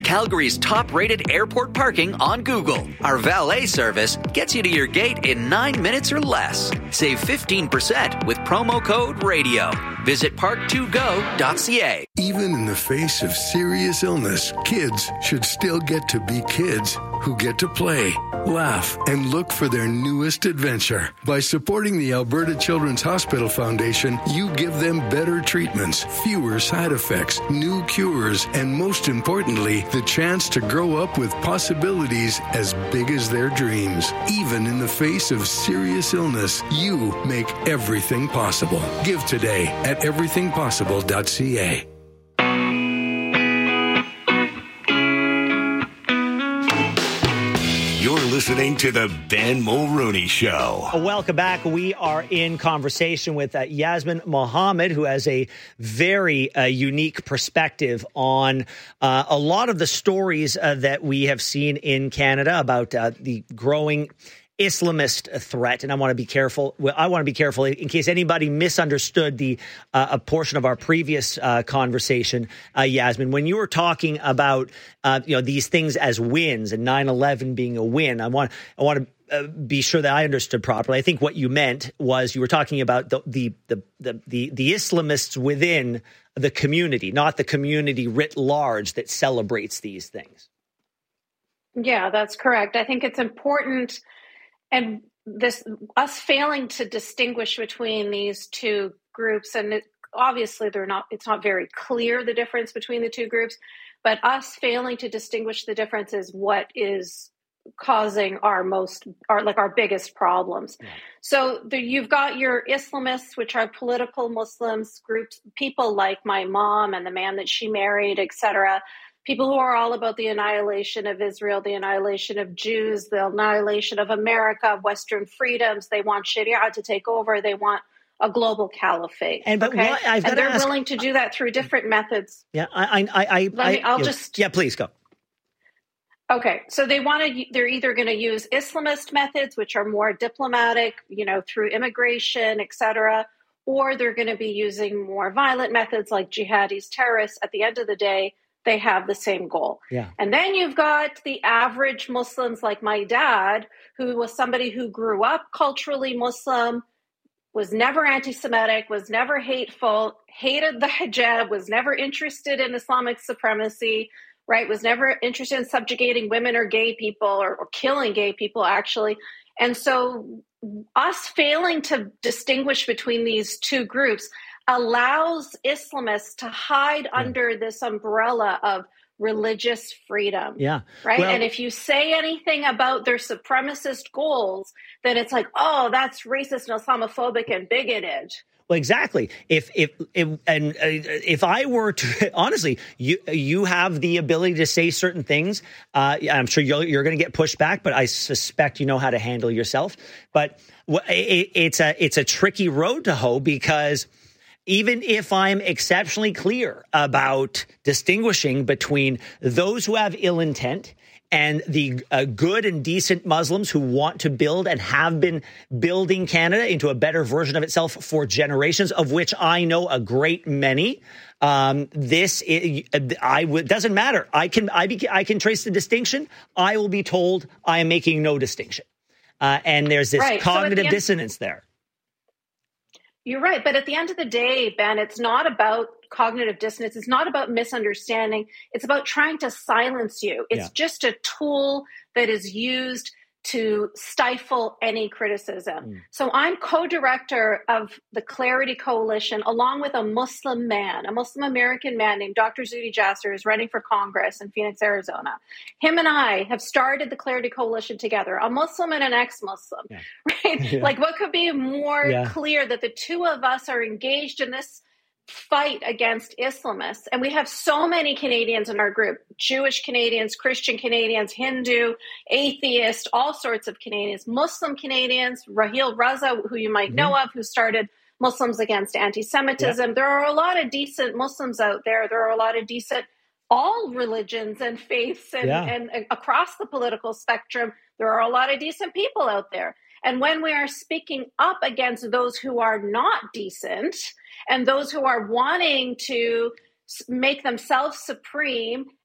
Calgary's top-rated airport parking on Google. Our valet service gets you to your gate in 9 minutes or less. Save 15% with promo code RADIO. Visit park2go.ca. Even in the face of serious illness, kids should still get to be kids who get to play, laugh, and look for their newest adventure. By supporting the Alberta Children's Hospital Foundation, you give them better treatments, fewer side effects, new cures, and most importantly, the chance to grow up with possibilities as big as their dreams. Even in the face of serious illness, you make everything possible. Give today at everythingpossible.ca. You're listening to the Ben Mulrooney Show. Welcome back. We are in conversation with Yasmin Mohammed, who has a very unique perspective on a lot of the stories that we have seen in Canada about the growing Islamist threat. And I want to be careful. I want to be careful in case anybody misunderstood a portion of our previous conversation, Yasmin. When you were talking about these things as wins and 9/11 being a win, I want to be sure that I understood properly. I think what you meant was you were talking about the Islamists within the community, not the community writ large that celebrates these things. Yeah, that's correct. I think it's important. And us failing to distinguish between these two groups, and obviously it's not very clear the difference between the two groups, but us failing to distinguish the difference is what is causing our biggest problems. Yeah. So you've got your Islamists, which are political Muslims groups, people like my mom and the man that she married, etc. People who are all about the annihilation of Israel, the annihilation of Jews, the annihilation of America, of Western freedoms. They want Sharia to take over. They want a global caliphate. And they're willing to do that through different methods. Yeah, please go. Okay, so they're either going to use Islamist methods, which are more diplomatic, through immigration, etc., or they're going to be using more violent methods like jihadis, terrorists. At the end of the day, they have the same goal. Yeah. And then you've got the average Muslims like my dad, who was somebody who grew up culturally Muslim, was never anti-Semitic, was never hateful, hated the hijab, was never interested in Islamic supremacy, right? Was never interested in subjugating women or gay people or killing gay people, actually. And so us failing to distinguish between these two groups allows Islamists to hide under this umbrella of religious freedom. Yeah. Right. And if you say anything about their supremacist goals, then it's like, oh, that's racist and Islamophobic and bigoted. Well, exactly. If I were to, honestly, you have the ability to say certain things. I'm sure you're going to get pushed back, but I suspect you know how to handle yourself. But it's a tricky road to hoe, because even if I'm exceptionally clear about distinguishing between those who have ill intent and the good and decent Muslims who want to build and have been building Canada into a better version of itself for generations, of which I know a great many, doesn't matter. I can trace the distinction. I will be told I am making no distinction. And there's this cognitive dissonance there. You're right. But at the end of the day, Ben, it's not about cognitive dissonance. It's not about misunderstanding. It's about trying to silence you. It's just a tool that is used to stifle any criticism. So I'm co-director of the Clarity Coalition, along with a Muslim American man named Dr. Zuhdi Jasser, who's running for Congress in Phoenix, Arizona. Him and I have started the Clarity Coalition together, a Muslim and an ex-Muslim, right? Yeah. Like, what could be more clear that the two of us are engaged in this fight against Islamists. And we have so many Canadians in our group, Jewish Canadians, Christian Canadians, Hindu, atheist, all sorts of Canadians, Muslim Canadians, Raheel Raza, who you might know of, who started Muslims Against Anti-Semitism. There are a lot of decent Muslims out there. There are a lot of decent all religions and faiths and across the political spectrum. There are a lot of decent people out there. And when we are speaking up against those who are not decent and those who are wanting to make themselves supreme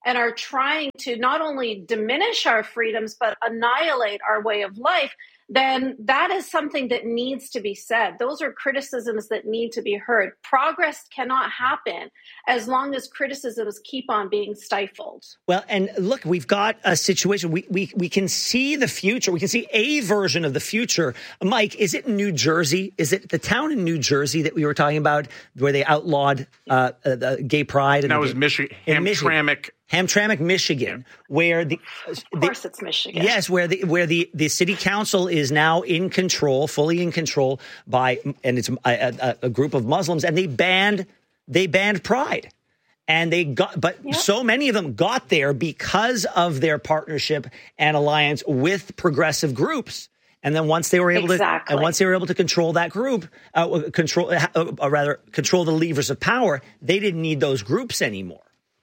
and are trying to not only diminish our freedoms, but annihilate our way of life, then that is something that needs to be said. Those are criticisms that need to be heard. Progress cannot happen as long as criticisms keep on being stifled. Well, and look, we've got a situation. We can see the future. We can see a version of the future. Mike, is it New Jersey? Is it the town in New Jersey that we were talking about where they outlawed gay pride? That was Michigan. Hamtramck, Michigan, where of course it's Michigan. Yes, where the city council is now in control, fully in control and it's a group of Muslims, and they banned pride, and so many of them got there because of their partnership and alliance with progressive groups. And then once they were able to control that group, control the levers of power, they didn't need those groups anymore.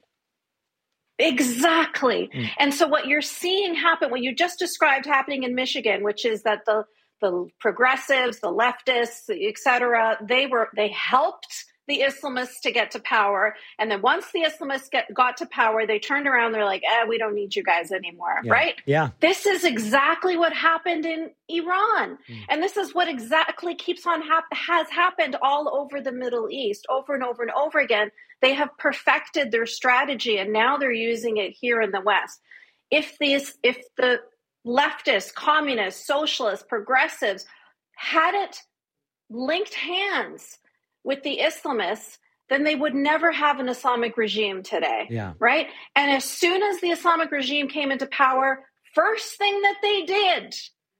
Exactly. And so what you're seeing happen, what you just described happening in Michigan, which is that the progressives, the leftists, et cetera, they helped the Islamists to get to power. And then once the Islamists got to power, they turned around, they're like, we don't need you guys anymore, right? Yeah. This is exactly what happened in Iran. And this is what exactly has happened all over the Middle East, over and over and over again. They have perfected their strategy, and now they're using it here in the West. If the leftists, communists, socialists, progressives hadn't linked hands with the Islamists, then they would never have an Islamic regime today, right? And as soon as the Islamic regime came into power, first thing that they did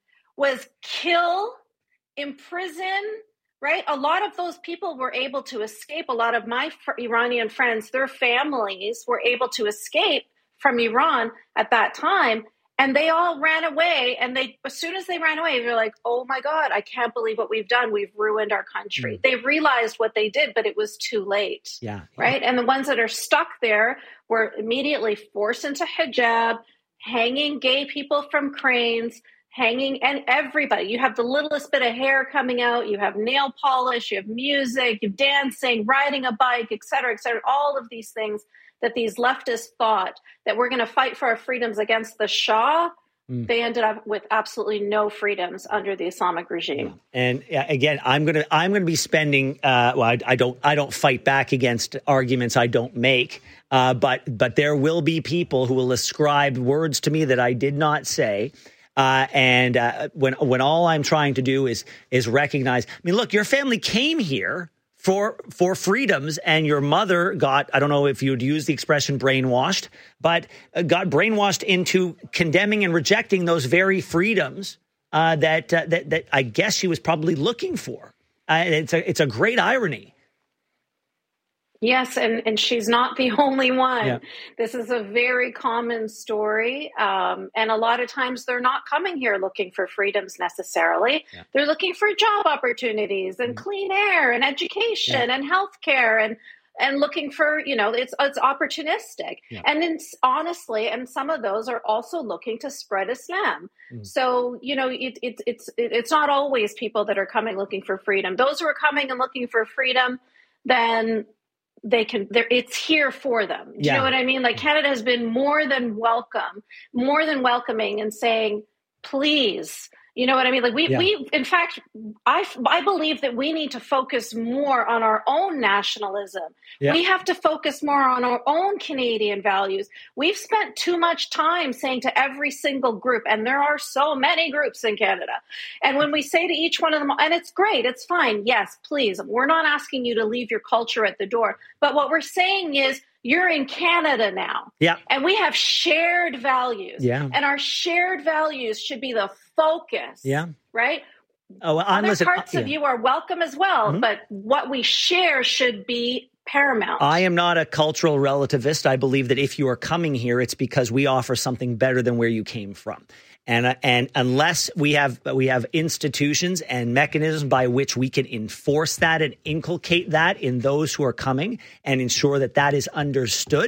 was kill, imprison, right? A lot of those people were able to escape. A lot of my Iranian friends, their families were able to escape from Iran at that time. And they all ran away. And as soon as they ran away, they're like, oh my God, I can't believe what we've done. We've ruined our country. They realized what they did, but it was too late. Right. And the ones that are stuck there were immediately forced into hijab, hanging gay people from cranes, and everybody. You have the littlest bit of hair coming out. You have nail polish, you have music, you have dancing, riding a bike, et cetera, all of these things that these leftists thought that we're going to fight for our freedoms against the Shah. They ended up with absolutely no freedoms under the Islamic regime. And again, I'm gonna be spending. I don't fight back against arguments I don't make. But there will be people who will ascribe words to me that I did not say. And when all I'm trying to do is recognize. I mean, look, your family came here for freedoms, and your mother got, I don't know if you'd use the expression brainwashed, but got brainwashed into condemning and rejecting those very freedoms that I guess she was probably looking for. It's a great irony. Yes, and she's not the only one. Yeah. This is a very common story. And a lot of times they're not coming here looking for freedoms necessarily. Yeah. They're looking for job opportunities and clean air and education and healthcare and looking for, it's opportunistic. Yeah. And it's honestly, and some of those are also looking to spread Islam. So, it's not always people that are coming looking for freedom. Those who are coming and looking for freedom, then it's here for them. Do you know what I mean? Like, Canada has been more than welcoming and saying, please, you know what I mean? Like we in fact, I believe that we need to focus more on our own nationalism. Yeah. We have to focus more on our own Canadian values. We've spent too much time saying to every single group, and there are so many groups in Canada. And when we say to each one of them, and it's great, it's fine. Yes, please. We're not asking you to leave your culture at the door. But what we're saying is, you're in Canada now. Yeah. And we have shared values. Yeah. And our shared values should be the focus. Yeah. Right? Oh, well, other parts of you are welcome as well, but what we share should be paramount. I am not a cultural relativist. I believe that if you are coming here, it's because we offer something better than where you came from. And unless we have institutions and mechanisms by which we can enforce that and inculcate that in those who are coming and ensure that that is understood,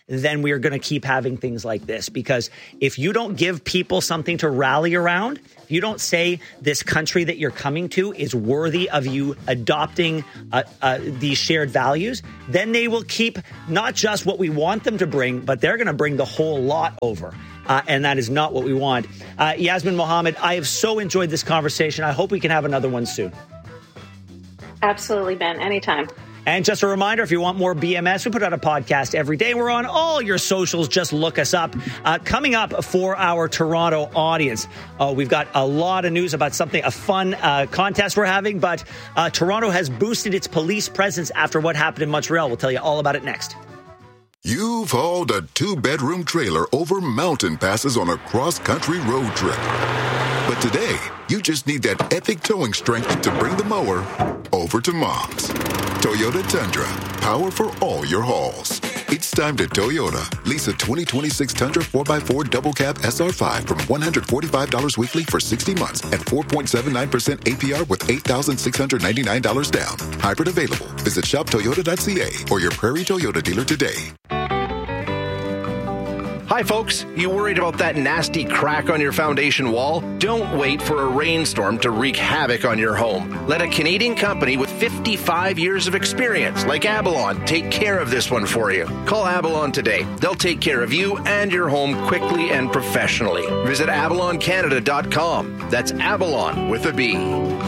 then we are going to keep having things like this. Because if you don't give people something to rally around, if you don't say this country that you're coming to is worthy of you adopting these shared values, then they will keep not just what we want them to bring, but they're going to bring the whole lot over. And that is not what we want. Yasmin Mohammed, I have so enjoyed this conversation. I hope we can have another one soon. Absolutely, Ben. Anytime. And just a reminder, if you want more BMS, we put out a podcast every day. We're on all your socials. Just look us up. Coming up for our Toronto audience, we've got a lot of news about a fun contest we're having. But Toronto has boosted its police presence after what happened in Montreal. We'll tell you all about it next. You've hauled a 2-bedroom trailer over mountain passes on a cross-country road trip. But today, you just need that epic towing strength to bring the mower over to Mom's. Toyota Tundra, power for all your hauls. It's time to Toyota. Lease a 2026 Tundra 4x4 double cab SR5 from $145 weekly for 60 months at 4.79% APR with $8,699 down. Hybrid available. Visit shoptoyota.ca or your Prairie Toyota dealer today. Hi, folks. You worried about that nasty crack on your foundation wall? Don't wait for a rainstorm to wreak havoc on your home. Let a Canadian company with 55 years of experience, like Avalon, take care of this one for you. Call Avalon today. They'll take care of you and your home quickly and professionally. Visit avaloncanada.com. That's Avalon with a B.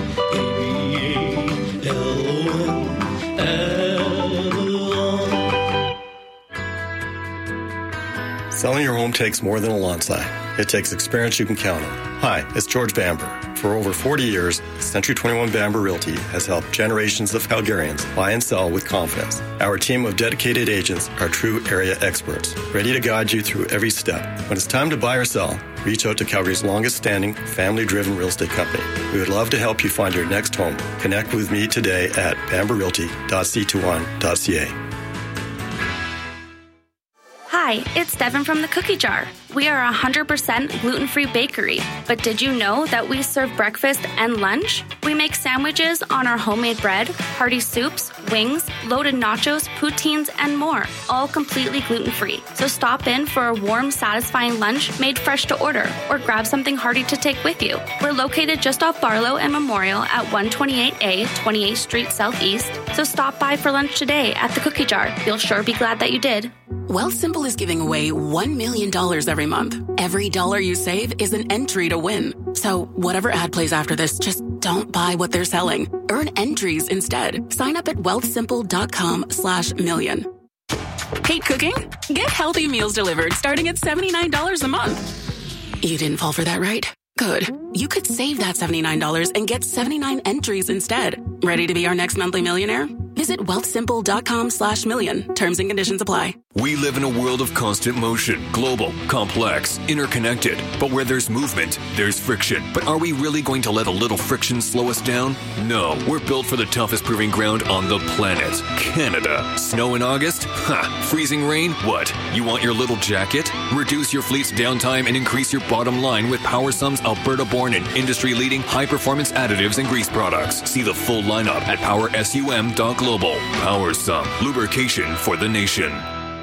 Selling your home takes more than a lawn sign. It takes experience you can count on. Hi, it's George Bamber. For over 40 years, Century 21 Bamber Realty has helped generations of Calgarians buy and sell with confidence. Our team of dedicated agents are true area experts, ready to guide you through every step. When it's time to buy or sell, reach out to Calgary's longest-standing, family-driven real estate company. We would love to help you find your next home. Connect with me today at bamberrealty.c21.ca. Hi, it's Devin from the Cookie Jar. We are a 100% gluten-free bakery, but did you know that we serve breakfast and lunch? We make sandwiches on our homemade bread, hearty soups, wings, loaded nachos, poutines, and more, all completely gluten-free. So stop in for a warm, satisfying lunch made fresh to order, or grab something hearty to take with you. We're located just off Barlow and Memorial at 128A, 28th Street Southeast, so stop by for lunch today at the Cookie Jar. You'll sure be glad that you did. Wealthsimple is giving away $1 million every month. Every dollar you save is an entry to win. So whatever ad plays after this, just don't buy what they're selling. Earn entries instead. Sign up at wealthsimple.com/million. Hate cooking? Get healthy meals delivered starting at $79 a month. You didn't fall for that, right? Good. You could save that $79 and get 79 entries instead. Ready to be our next monthly millionaire? Visit wealthsimple.com/million. Terms and conditions apply. We live in a world of constant motion, global, complex, interconnected. But where there's movement, there's friction. But are we really going to let a little friction slow us down? No. We're built for the toughest proving ground on the planet, Canada. Snow in August? Ha! Freezing rain? What? You want your little jacket? Reduce your fleet's downtime and increase your bottom line with PowerSum's Alberta-born and industry-leading high-performance additives and grease products. See the full lineup at powersum.global. PowerSum. Lubrication for the nation.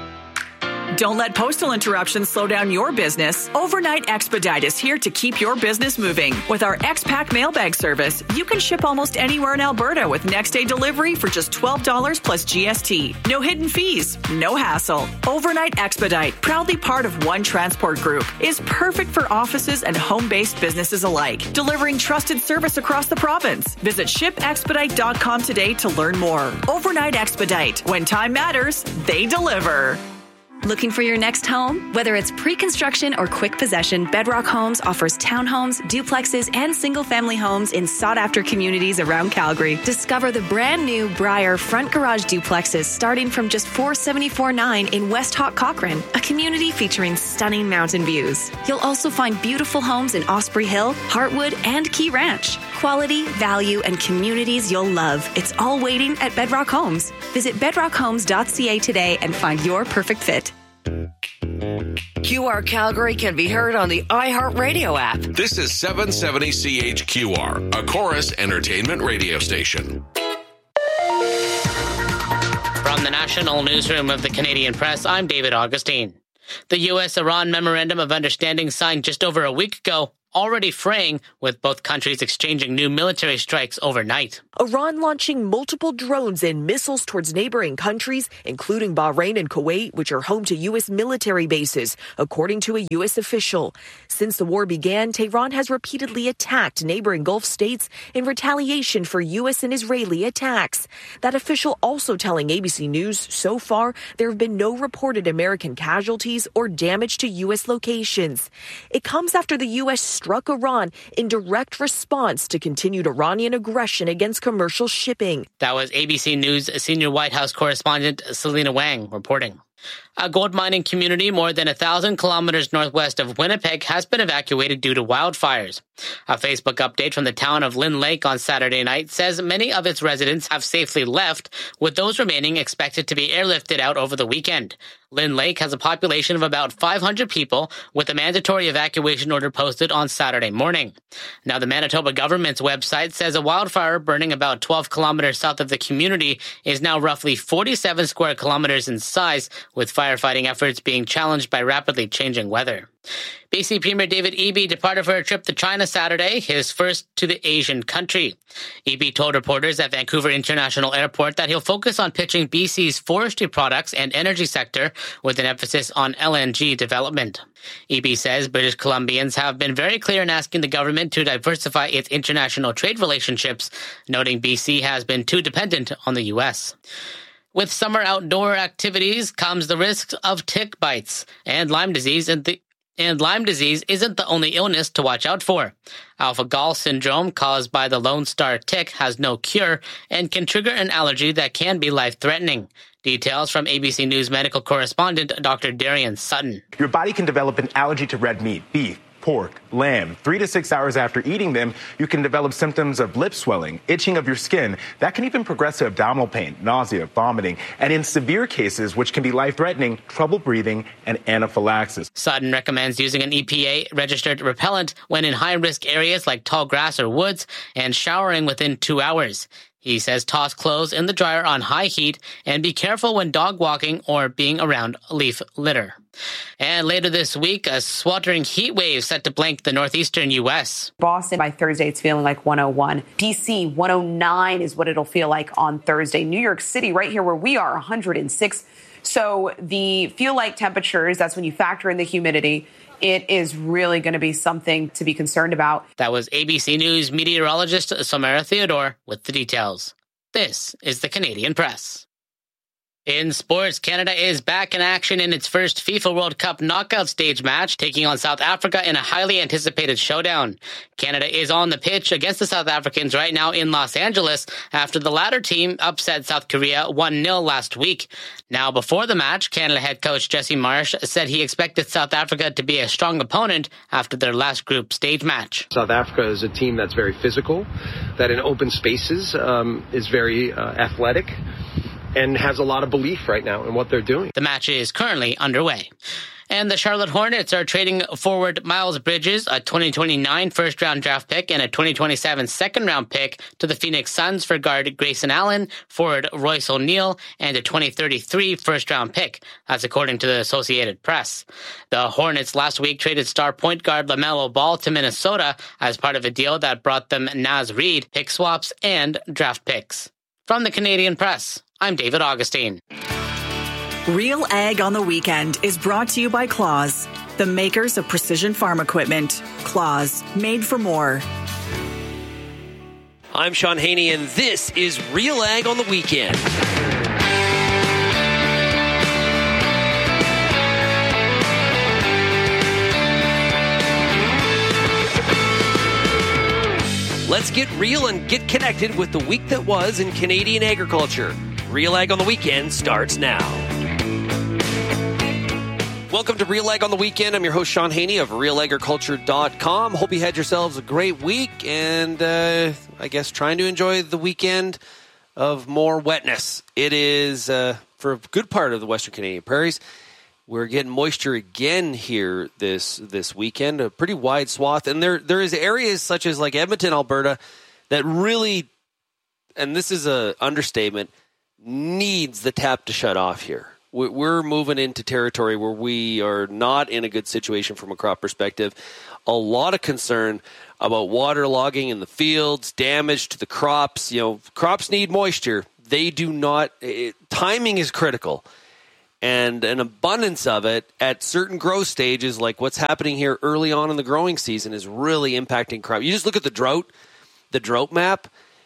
Don't let postal interruptions slow down your business. Overnight Expedite is here to keep your business moving. With our X-Pack mailbag service, you can ship almost anywhere in Alberta with next-day delivery for just $12 plus GST. No hidden fees, no hassle. Overnight Expedite, proudly part of One Transport Group, is perfect for offices and home-based businesses alike, delivering trusted service across the province. Visit shipexpedite.com today to learn more. Overnight Expedite. When time matters, they deliver. Looking for your next home? Whether it's pre-construction or quick possession, Bedrock Homes offers townhomes, duplexes, and single-family homes in sought-after communities around Calgary. Discover the brand-new Briar front garage duplexes starting from just $474,900 in West Hawk Cochrane, a community featuring stunning mountain views. You'll also find beautiful homes in Osprey Hill, Heartwood, and Key Ranch. Quality, value, and communities you'll love. It's all waiting at Bedrock Homes. Visit bedrockhomes.ca today and find your perfect fit. QR Calgary can be heard on the iHeartRadio app. This is 770 CHQR, a Chorus Entertainment radio station. From the National international newsroom of the Canadian Press, I'm David Augustine. The U.S.-Iran Memorandum of Understanding signed just over a week ago, already fraying, with both countries exchanging new military strikes overnight. Iran launching multiple drones and missiles towards neighboring countries, including Bahrain and Kuwait, which are home to U.S. military bases, according to a U.S. official. Since the war began, Tehran has repeatedly attacked neighboring Gulf states in retaliation for U.S. and Israeli attacks. That official also telling ABC News, so far, there have been no reported American casualties or damage to U.S. locations. It comes after the U.S. struck Iran in direct response to continued Iranian aggression against commercial shipping. That was ABC News senior White House correspondent Selena Wang reporting. A gold mining community more than 1,000 kilometers northwest of Winnipeg has been evacuated due to wildfires. A Facebook update from the town of Lynn Lake on Saturday night says many of its residents have safely left, with those remaining expected to be airlifted out over the weekend. Lynn Lake has a population of about 500 people, with a mandatory evacuation order posted on Saturday morning. Now, the Manitoba government's website says a wildfire burning about 12 kilometers south of the community is now roughly 47 square kilometers in size, with firefighting efforts being challenged by rapidly changing weather. BC Premier David Eby departed for a trip to China Saturday, his first to the Asian country. Eby told reporters at Vancouver International Airport that he'll focus on pitching BC's forestry products and energy sector with an emphasis on LNG development. Eby says British Columbians have been very clear in asking the government to diversify its international trade relationships, noting BC has been too dependent on the U.S. With summer outdoor activities comes the risk of tick bites, and Lyme disease isn't the only illness to watch out for. Alpha-Gal syndrome, caused by the Lone Star tick, has no cure and can trigger an allergy that can be life-threatening. Details from ABC News medical correspondent Dr. Darian Sutton. Your body can develop an allergy to red meat, beef, pork, lamb. 3 to 6 hours after eating them, you can develop symptoms of lip swelling, itching of your skin. That can even progress to abdominal pain, nausea, vomiting, and in severe cases, which can be life-threatening, trouble breathing and anaphylaxis. Sutton recommends using an EPA-registered repellent when in high-risk areas like tall grass or woods and showering within 2 hours. He says toss clothes in the dryer on high heat and be careful when dog walking or being around leaf litter. And later this week, a sweltering heat wave set to blanket the northeastern U.S. Boston, by Thursday, it's feeling like 101. D.C., 109 is what it'll feel like on Thursday. New York City, right here where we are, 106. So the feel-like temperatures, that's when you factor in the humidity, it is really going to be something to be concerned about. That was ABC News meteorologist Samara Theodore with the details. This is the Canadian Press. In sports, Canada is back in action in its first FIFA World Cup knockout stage match, taking on South Africa in a highly anticipated showdown. Canada is on the pitch against the South Africans right now in Los Angeles after the latter team upset South Korea 1-0 last week. Now, before the match, Canada head coach Jesse Marsh said he expected South Africa to be a strong opponent after their last group stage match. South Africa is a team that's very physical, that in open spaces is very athletic, and has a lot of belief right now in what they're doing. The match is currently underway. And the Charlotte Hornets are trading forward Miles Bridges, a 2029 first-round draft pick and a 2027 second-round pick, to the Phoenix Suns for guard Grayson Allen, forward Royce O'Neal, and a 2033 first-round pick. That's according to the Associated Press. The Hornets last week traded star point guard LaMelo Ball to Minnesota as part of a deal that brought them Naz Reid, pick swaps, and draft picks. From the Canadian Press, I'm David Augustine. Real Ag on the Weekend is brought to you by Claws, the makers of precision farm equipment. Claws, made for more. I'm Sean Haney, and this is Real Ag on the Weekend. Let's get real and get connected with the week that was in Canadian agriculture. Real Ag on the Weekend starts now. Welcome to Real Ag on the Weekend. I'm your host, Sean Haney of RealAgriculture.com. Hope you had yourselves a great week and I guess trying to enjoy the weekend of more wetness. It is, for a good part of the Western Canadian prairies, we're getting moisture again here this weekend, a pretty wide swath. And there is areas such as like Edmonton, Alberta, that really, and this is an understatement, needs the tap to shut off here. We're moving into territory where we are not in a good situation from a crop perspective. A lot of concern about waterlogging in the fields, damage to the crops. Crops need moisture. They do not. Timing is critical. And an abundance of it at certain growth stages, like what's happening here early on in the growing season, is really impacting crop. You just look at the drought map,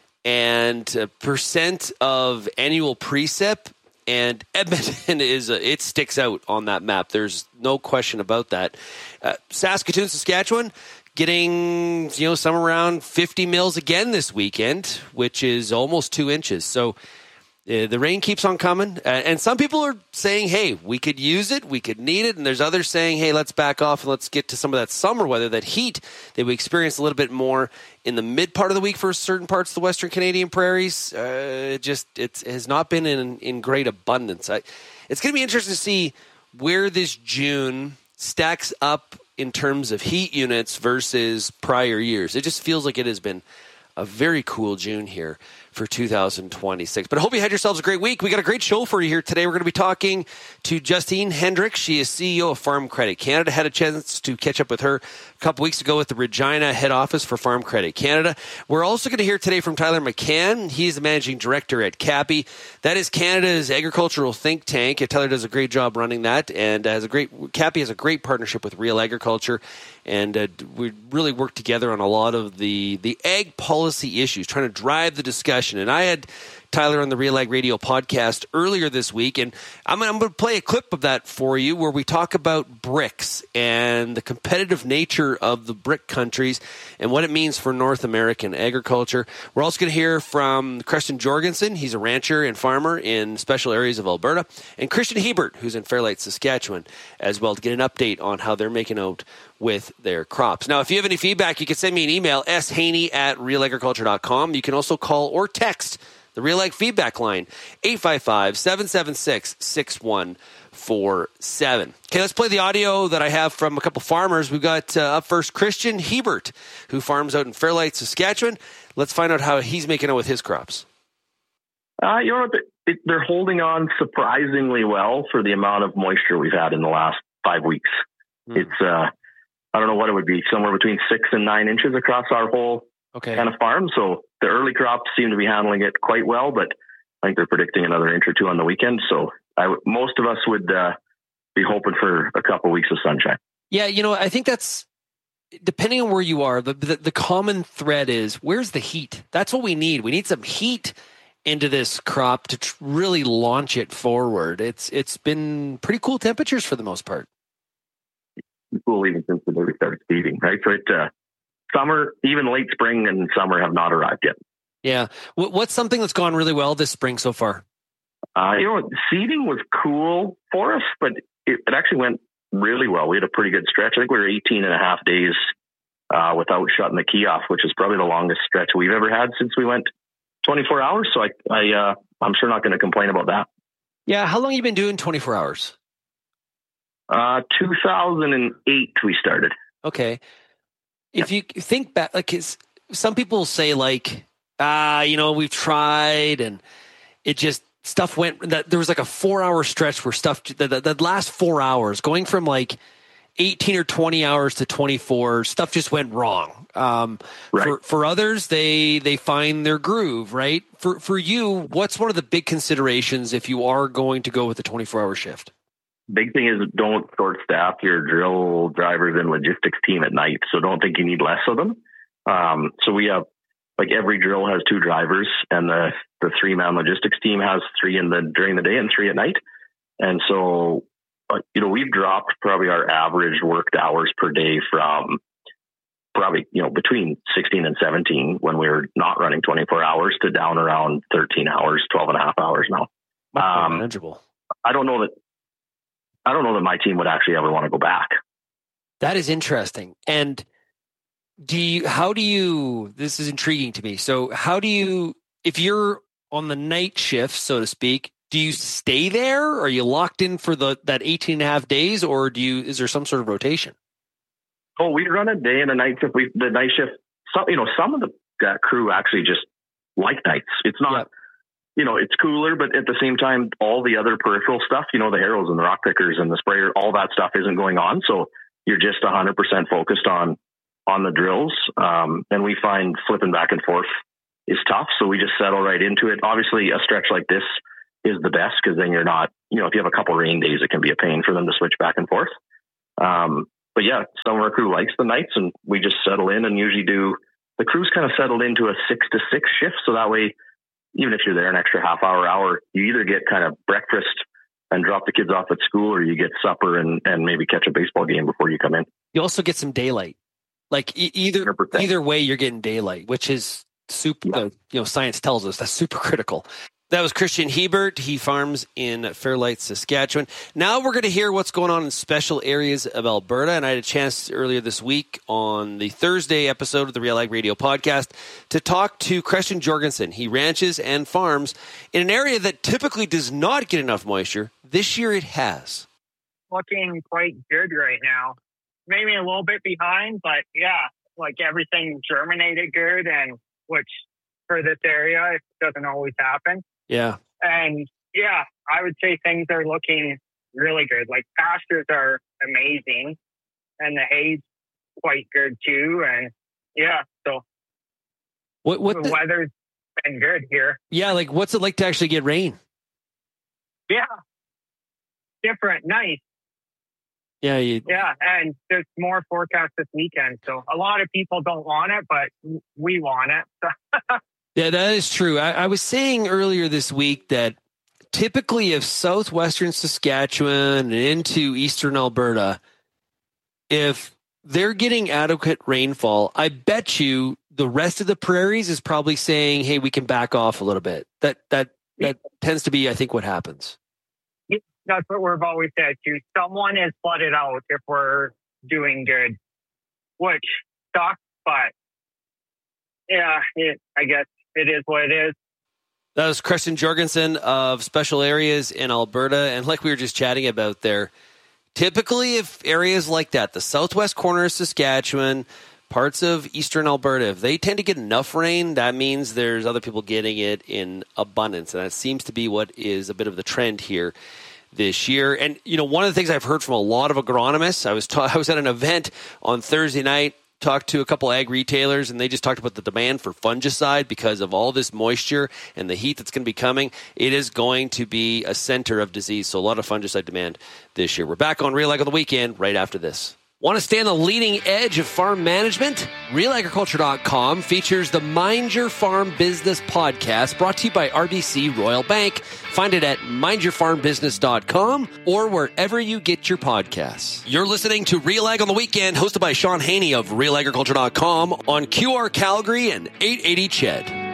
and percent of annual precip, and Edmonton it sticks out on that map. There's no question about that. Saskatoon, Saskatchewan, getting some around 50 mils again this weekend, which is almost 2 inches. So the rain keeps on coming, and some people are saying, hey, we could use it, we could need it, and there's others saying, hey, let's back off and let's get to some of that summer weather, that heat that we experienced a little bit more in the mid part of the week for certain parts of the Western Canadian prairies. It has not been in great abundance. It's going to be interesting to see where this June stacks up in terms of heat units versus prior years. It just feels like it has been a very cool June here for 2026. But I hope you had yourselves a great week. We got a great show for you here today. We're going to be talking to Justine Hendricks. She is CEO of Farm Credit Canada. Had a chance to catch up with her a couple weeks ago at the Regina head office for Farm Credit Canada. We're also going to hear today from Tyler McCann. He's the managing director at CAPI. That is Canada's agricultural think tank. Tyler does a great job running that, and CAPI has a great partnership with Real Agriculture. And we really work together on a lot of the ag policy issues, trying to drive the discussion. And I had Tyler on the Real Ag Radio podcast earlier this week, and I'm going to play a clip of that for you where we talk about BRICS and the competitive nature of the BRIC countries and what it means for North American agriculture. We're also going to hear from Creston Jorgensen. He's a rancher and farmer in special areas of Alberta, and Christian Hebert, who's in Fairlight, Saskatchewan, as well, to get an update on how they're making out with their crops. Now, if you have any feedback, you can send me an email, shaney@realagriculture.com. You can also call or text the Real Ag feedback line, 855-776-6147. Okay, let's play the audio that I have from a couple farmers. We've got up first Christian Hebert, who farms out in Fairlight, Saskatchewan. Let's find out how he's making out with his crops. They're holding on surprisingly well for the amount of moisture we've had in the last 5 weeks. It's I don't know what it would be, somewhere between 6 and 9 inches across our whole kind of farm. So the early crops seem to be handling it quite well, but I think they're predicting another inch or two on the weekend. So most of us would be hoping for a couple weeks of sunshine. Yeah, I think that's, depending on where you are, the common thread is, where's the heat? That's what we need. We need some heat into this crop to really launch it forward. It's been pretty cool temperatures for the most part. Cool even since the day we started seeding, right? So summer, even late spring and summer have not arrived yet. Yeah. What's something that's gone really well this spring so far? Seeding was cool for us, but it actually went really well. We had a pretty good stretch. I think we were 18 and a half days without shutting the key off, which is probably the longest stretch we've ever had since we went 24 hours. So I'm sure not going to complain about that. Yeah. How long have you been doing 24 hours? 2008 we started. Okay. If you think back, some people say we've tried and it just, stuff went, there was like a 4-hour stretch where stuff, the last 4 hours, going from 18 or 20 hours to 24, stuff just went wrong. Right. For others, they find their groove, right? For you, what's one of the big considerations if you are going to go with the 24-hour shift? Big thing is don't short staff your drill drivers and logistics team at night. So don't think you need less of them. So we have, every drill has 2 drivers, and the 3-man logistics team has 3 during the day and 3 at night. And so, we've dropped probably our average worked hours per day from probably, between 16 and 17 when we were not running 24 hours to down around 13 hours, 12 and a half hours now. Manageable. I don't know that my team would actually ever want to go back. That is interesting. And this is intriguing to me. So if you're on the night shift, so to speak, do you stay there? Are you locked in for that 18 and a half days, or is there some sort of rotation? Oh, we run a day and a night shift. The night shift, some of the crew actually just like nights. It's not, it's cooler, but at the same time, all the other peripheral stuff, the harrows and the rock pickers and the sprayer, all that stuff isn't going on. So you're just 100% focused on the drills. And we find flipping back and forth is tough. So we just settle right into it. Obviously, a stretch like this is the best because then you're not, if you have a couple rain days, it can be a pain for them to switch back and forth. But yeah, some of our crew likes the nights, and we just settle in and usually the crew's kind of settled into a 6 to 6 shift. So that way, even if you're there an extra hour, you either get kind of breakfast and drop the kids off at school, or you get supper and maybe catch a baseball game before you come in. You also get some daylight. Like either way, you're getting daylight, which is super, science tells us that's super critical. That was Christian Hebert. He farms in Fairlight, Saskatchewan. Now we're going to hear what's going on in special areas of Alberta. And I had a chance earlier this week on the Thursday episode of the Real Ag Radio podcast to talk to Christian Jorgensen. He ranches and farms in an area that typically does not get enough moisture. This year it has. Looking quite good right now. Maybe a little bit behind, but yeah, like everything germinated good, and which for this area, it doesn't always happen. Yeah. And yeah, I would say things are looking really good. Like pastures are amazing, and the hay's quite good too. And yeah, so the weather's been good here. Yeah, like what's it like to actually get rain? Yeah. Different, nice. Yeah, and there's more forecast this weekend. So a lot of people don't want it, but we want it. Yeah, that is true. I was saying earlier this week that typically if southwestern Saskatchewan and into eastern Alberta, if they're getting adequate rainfall, I bet you the rest of the prairies is probably saying, hey, we can back off a little bit. That tends to be, I think, what happens. That's what we've always said too. Someone is flooded out if we're doing good, which sucks, but yeah, I guess it is what it is. That was Christian Jorgensen of Special Areas in Alberta. And like we were just chatting about there, typically if areas like that, the southwest corner of Saskatchewan, parts of eastern Alberta, if they tend to get enough rain, that means there's other people getting it in abundance. And that seems to be what is a bit of the trend here this year. And, one of the things I've heard from a lot of agronomists, I was at an event on Thursday night, talked to a couple ag retailers, and they just talked about the demand for fungicide because of all this moisture and the heat that's going to be coming. It is going to be a center of disease. So a lot of fungicide demand this year. We're back on Real Ag on the Weekend right after this. Want to stay on the leading edge of farm management? RealAgriculture.com features the Mind Your Farm Business podcast brought to you by RBC Royal Bank. Find it at mindyourfarmbusiness.com or wherever you get your podcasts. You're listening to Real Ag on the Weekend, hosted by Sean Haney of RealAgriculture.com on QR Calgary and 880 CHED.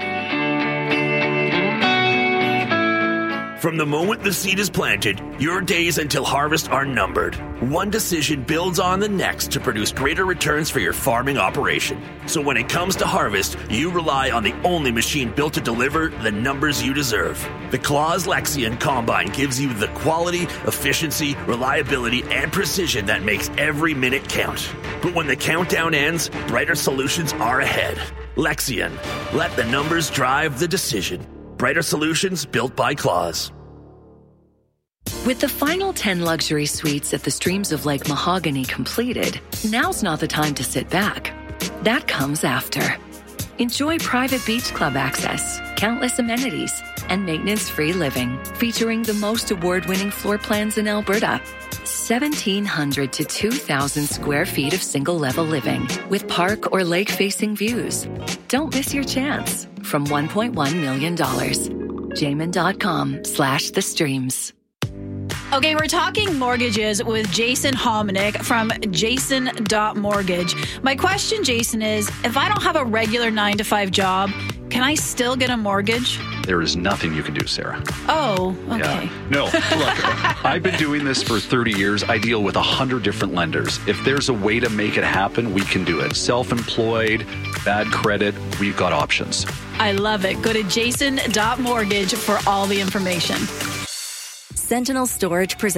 From the moment the seed is planted, your days until harvest are numbered. One decision builds on the next to produce greater returns for your farming operation. So when it comes to harvest, you rely on the only machine built to deliver the numbers you deserve. The Claas Lexion Combine gives you the quality, efficiency, reliability, and precision that makes every minute count. But when the countdown ends, brighter solutions are ahead. Lexion. Let the numbers drive the decision. Brighter solutions built by Claas. With the final 10 luxury suites at the Streams of Lake Mahogany completed, now's not the time to sit back. That comes after. Enjoy private beach club access, countless amenities, and maintenance-free living, featuring the most award-winning floor plans in Alberta. 1,700 to 2,000 square feet of single-level living with park or lake-facing views. Don't miss your chance. From $1.1 million. Jamin.com/the streams. Okay, we're talking mortgages with Jason Hominick from Jason.mortgage. My question, Jason, is if I don't have a regular 9-to-5 job, can I still get a mortgage? There is nothing you can do, Sarah. Oh, okay. Yeah. No, look, I've been doing this for 30 years. I deal with 100 different lenders. If there's a way to make it happen, we can do it. Self-employed, bad credit, we've got options. I love it. Go to Jason.mortgage for all the information. Sentinel Storage presents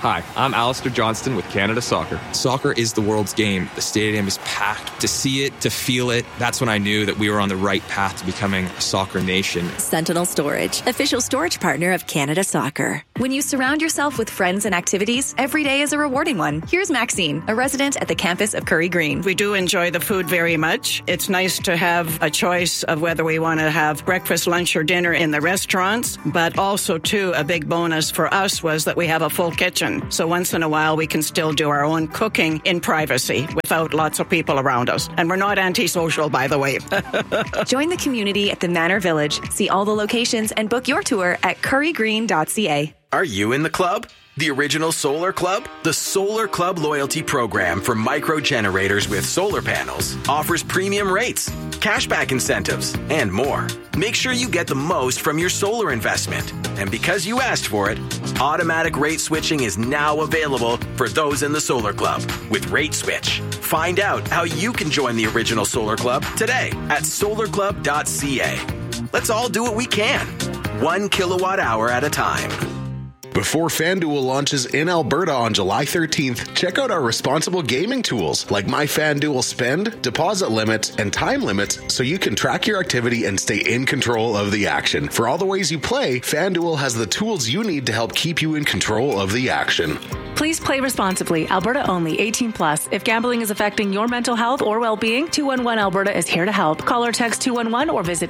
Hi, I'm Alistair Johnston with Canada Soccer. Soccer is the world's game. The stadium is packed. To see it, to feel it, that's when I knew that we were on the right path to becoming a soccer nation. Sentinel Storage, official storage partner of Canada Soccer. When you surround yourself with friends and activities, every day is a rewarding one. Here's Maxine, a resident at the campus of Curry Green. We do enjoy the food very much. It's nice to have a choice of whether we want to have breakfast, lunch, or dinner in the restaurants, but also, too, a big bonus for us was that we have a full kitchen. So once in a while, we can still do our own cooking in privacy without lots of people around us. And we're not antisocial, by the way. Join the community at the Manor Village. See all the locations and book your tour at currygreen.ca. Are you in the club? The original Solar Club? The Solar Club loyalty program for micro generators with solar panels offers premium rates, cashback incentives, and more. Make sure you get the most from your solar investment. And because you asked for it, automatic rate switching is now available for those in the Solar Club with Rate Switch. Find out how you can join the original Solar Club today at solarclub.ca. Let's all do what we can, 1 kilowatt hour at a time. Before FanDuel launches in Alberta on July 13th, check out our responsible gaming tools like My FanDuel Spend, deposit limits, and time limits so you can track your activity and stay in control of the action. For all the ways you play, FanDuel has the tools you need to help keep you in control of the action. Please play responsibly. Alberta only. 18 plus. If gambling is affecting your mental health or well-being, 211 Alberta is here to help. Call or text 211 or visit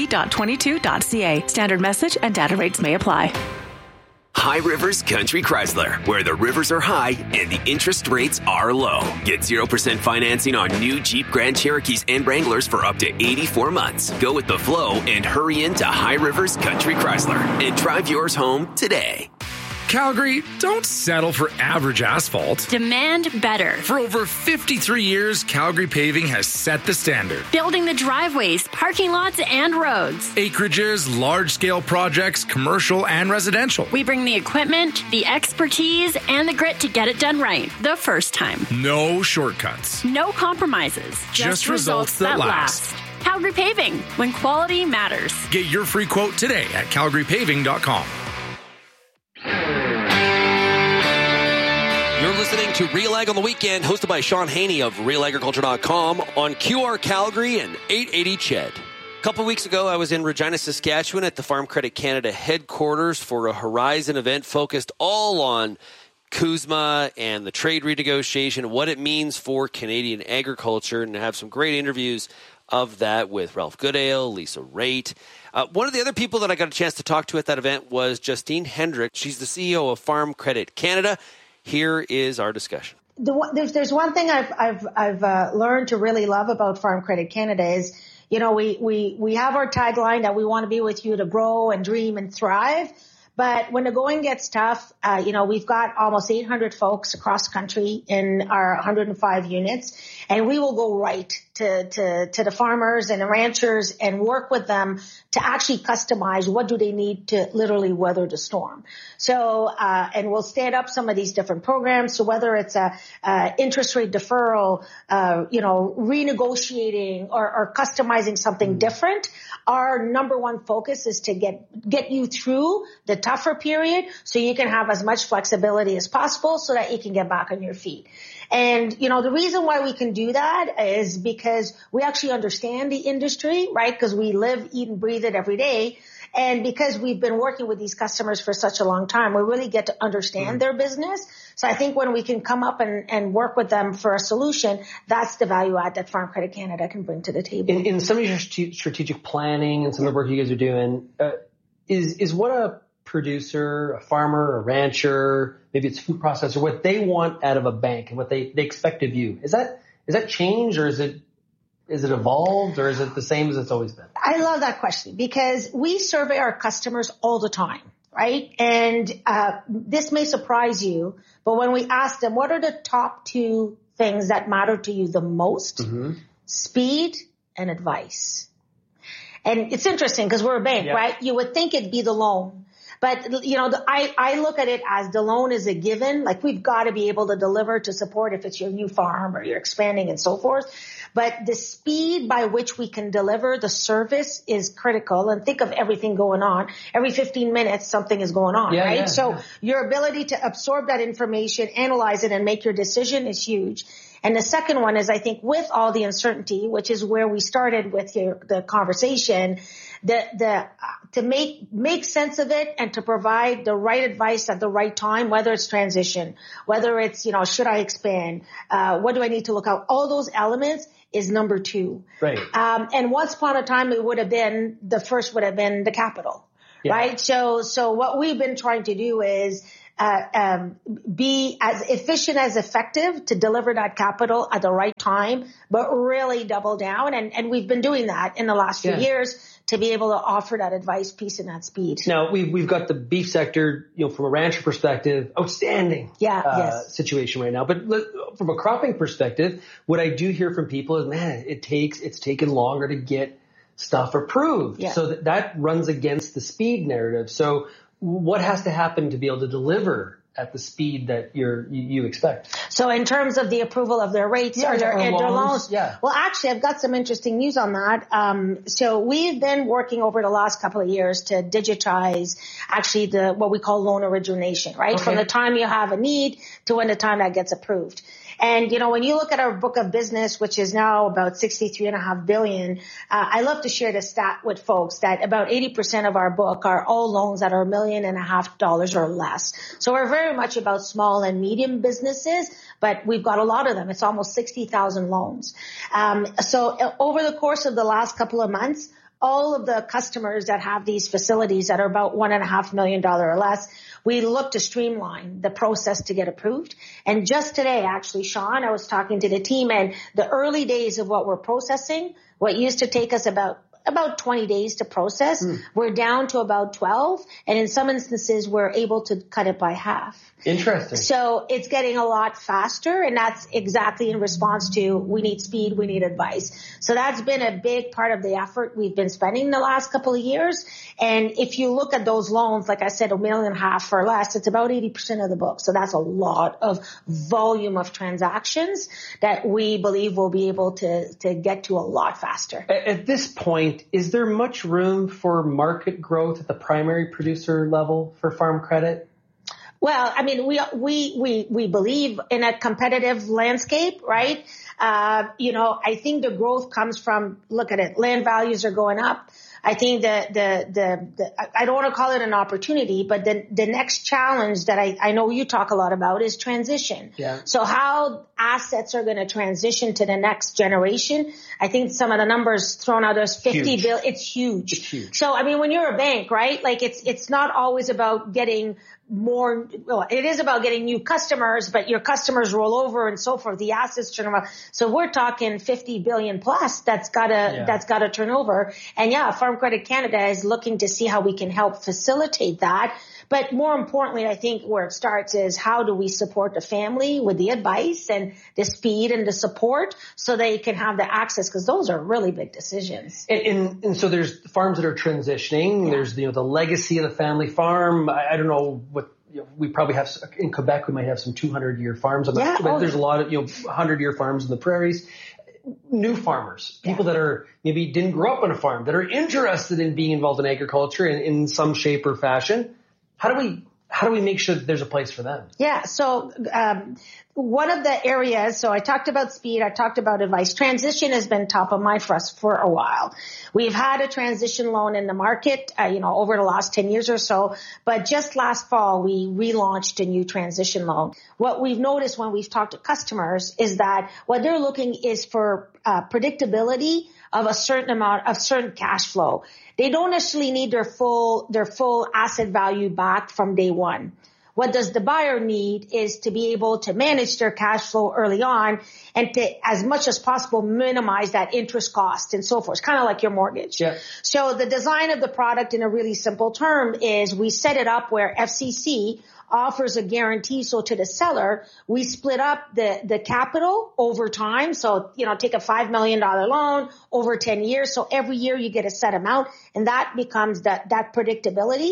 ab.22.ca. Standard message and data rates may apply. High Rivers Country Chrysler, where the rivers are high and the interest rates are low. Get 0% financing on new Jeep Grand Cherokees and Wranglers for up to 84 months. Go with the flow and hurry into High Rivers Country Chrysler and drive yours home today. Calgary, don't settle for average asphalt. Demand better. For over 53 years, Calgary Paving has set the standard. Building the driveways, parking lots, and roads. Acreages, large-scale projects, commercial and residential. We bring the equipment, the expertise, and the grit to get it done right the first time. No shortcuts. No compromises. Just results that last. Calgary Paving, when quality matters. Get your free quote today at calgarypaving.com. You're listening to Real Ag on the Weekend, hosted by Sean Haney of RealAgriculture.com on QR Calgary and 880 CHED. A couple weeks ago, I was in Regina, Saskatchewan at the Farm Credit Canada headquarters for a Horizon event focused all on CUSMA and the trade renegotiation, what it means for Canadian agriculture, and have some great interviews of that with Ralph Goodale, Lisa Raitt. One of the other people that I got a chance to talk to at that event was Justine Hendrick. She's the CEO of Farm Credit Canada. Here is our discussion. There's one thing I've learned to really love about Farm Credit Canada is, you know, we have our tagline that we want to be with you to grow and dream and thrive. But when the going gets tough, you know, we've got almost 800 folks across the country in our 105 units, and we will go right to the farmers and the ranchers and work with them to actually customize what do they need to literally weather the storm. So, and we'll stand up some of these different programs. So whether it's a interest rate deferral, you know, renegotiating or customizing something different, our number one focus is to get you through the tougher period so you can have as much flexibility as possible so that you can get back on your feet. And, you know, the reason why we can do that is because we actually understand the industry, right? Because we live, eat, and breathe it every day. And because we've been working with these customers for such a long time, we really get to understand their business. So I think when we can come up and work with them for a solution, that's the value add that Farm Credit Canada can bring to the table. In some of your strategic planning and some of the work you guys are doing, is what a producer, a farmer, a rancher, maybe it's food processor, what they want out of a bank and what they expect of you. Is that changed, or is it evolved, or is it the same as it's always been? I love that question because we survey our customers all the time, right? And this may surprise you, but when we ask them, what are the top two things that matter to you the most? Mm-hmm. Speed and advice. And it's interesting because we're a bank, right? You would think it'd be the loan. But, you know, I look at it as the loan is a given. Like, we've got to be able to deliver to support if it's your new farm or you're expanding and so forth. But the speed by which we can deliver the service is critical. And think of everything going on. Every 15 minutes, something is going on, right? Yeah, so your ability to absorb that information, analyze it, and make your decision is huge. And the second one is, I think, with all the uncertainty, which is where we started with the conversation, to make sense of it and to provide the right advice at the right time, whether it's transition, whether it's, you know, should I expand? What do I need to look out? All those elements is number two. Right. And once upon a time, the first would have been the capital, right? So what we've been trying to do is, be as efficient as effective to deliver that capital at the right time, but really double down. And we've been doing that in the last few years to be able to offer that advice piece and that speed. Now we've got the beef sector, you know, from a rancher perspective, outstanding situation right now. But from a cropping perspective, what I do hear from people is, man, it's taken longer to get stuff approved. Yeah. So that runs against the speed narrative. So what has to happen to be able to deliver at the speed that you expect? So in terms of the approval of their rates or their loans? Yeah. Well, actually, I've got some interesting news on that. So we've been working over the last couple of years to digitize actually what we call loan origination, right? Okay. From the time you have a need to when the time that gets approved. And, you know, when you look at our book of business, which is now about $63.5 billion, I love to share the stat with folks that about 80% of our book are all loans that are $1.5 million or less. So we're very much about small and medium businesses, but we've got a lot of them. It's almost 60,000 loans. So over the course of the last couple of months, all of the customers that have these facilities that are about $1.5 million or less, we look to streamline the process to get approved. And just today, actually, Sean, I was talking to the team, and the early days of what we're processing, what used to take us about 20 days to process, we're down to about 12. And in some instances, we're able to cut it by half. Interesting. So it's getting a lot faster, and that's exactly in response to we need speed, we need advice. So that's been a big part of the effort we've been spending the last couple of years. And if you look at those loans, like I said, $1.5 million or less, it's about 80% of the book. So that's a lot of volume of transactions that we believe we'll be able to get to a lot faster. At this point, is there much room for market growth at the primary producer level for farm credit? Well, I mean, we believe in a competitive landscape, right? You know, I think the growth comes from, look at it, land values are going up. I think I don't want to call it an opportunity, but the next challenge that I know you talk a lot about is transition. Yeah. So how assets are going to transition to the next generation. I think some of the numbers thrown out, there's 50 billion. It's huge. It's huge. So, I mean, when you're a bank, right, like it's not always about getting more, well, it is about getting new customers, but your customers roll over and so forth. The assets turn over. So we're talking 50 billion plus that's gotta turn over. And yeah, Farm Credit Canada is looking to see how we can help facilitate that. But more importantly, I think where it starts is how do we support the family with the advice and the speed and the support so they can have the access, because those are really big decisions. And so there's farms that are transitioning. Yeah. There's, you know, the legacy of the family farm. I don't know what, you know, we probably have in Quebec, we might have some 200-year farms on but there's a lot of, you know, 100-year farms in the prairies. New farmers, people that are maybe didn't grow up on a farm, that are interested in being involved in agriculture in some shape or fashion. How do we make sure that there's a place for them? Yeah. So, one of the areas, so I talked about speed, I talked about advice. Transition has been top of mind for us for a while. We've had a transition loan in the market, you know, over the last 10 years or so, but just last fall, we relaunched a new transition loan. What we've noticed when we've talked to customers is that what they're looking is for predictability of a certain cash flow. They don't necessarily need their full asset value back from day one. What does the buyer need is to be able to manage their cash flow early on and to, as much as possible, minimize that interest cost and so forth. It's kind of like your mortgage. Yeah. So the design of the product in a really simple term is we set it up where FCC offers a guarantee. So to the seller, we split up the capital over time. So, you know, take a $5 million loan over 10 years. So every year you get a set amount, and that becomes that predictability.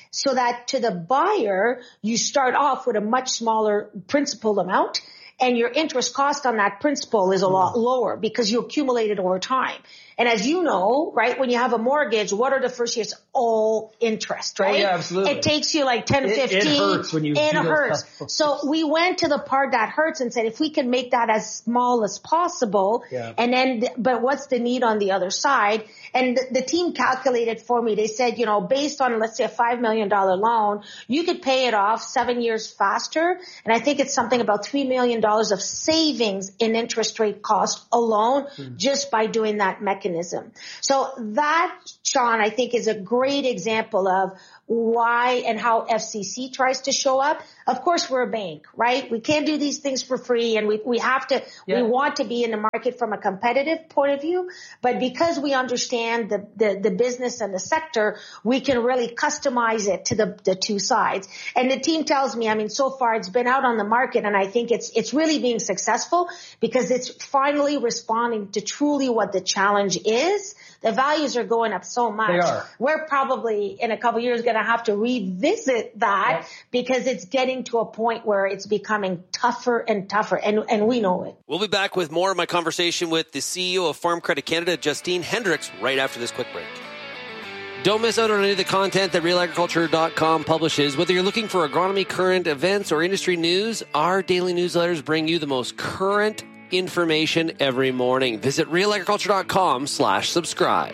so that to the buyer, you start off with a much smaller principal amount and your interest cost on that principal is a lot lower because you accumulate it over time. And as you know, right, when you have a mortgage, what are the first years? All interest, right? Oh, yeah, absolutely. It takes you like 10, 15. It hurts when you do those hurts. So we went to the part that hurts and said, if we can make that as small as possible, and then, but what's the need on the other side? And the team calculated for me. They said, you know, based on, let's say, a $5 million loan, you could pay it off 7 years faster. And I think it's something about $3 million of savings in interest rate cost alone just by doing that mechanism. So that, Sean, I think is a great example of why and how FCC tries to show up. Of course, we're a bank, right? We can't do these things for free, and we have to, we want to be in the market from a competitive point of view. But because we understand the business and the sector, we can really customize it to the two sides. And the team tells me, I mean, so far it's been out on the market, and I think it's really being successful because it's finally responding to truly what the challenge is. The values are going up so much. They are. We're probably in a couple of years going to have to revisit that because it's getting to a point where it's becoming tougher and tougher, and we know it. We'll be back with more of my conversation with the CEO of Farm Credit Canada, Justine Hendricks, right after this quick break. Don't miss out on any of the content that realagriculture.com publishes. Whether you're looking for agronomy, current events, or industry news, our daily newsletters bring you the most current information every morning. Visit realagriculture.com/subscribe.